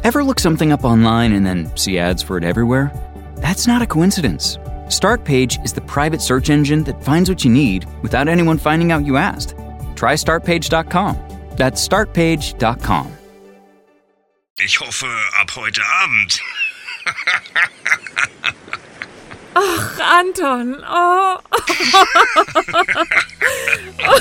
Ever look something up online and then see ads for it everywhere? That's not a coincidence. Startpage is the private search engine that finds what you need without anyone finding out you asked. Try Startpage.com. That's Startpage.com. Ich hoffe, ab heute Abend. Ach, Anton. Oh.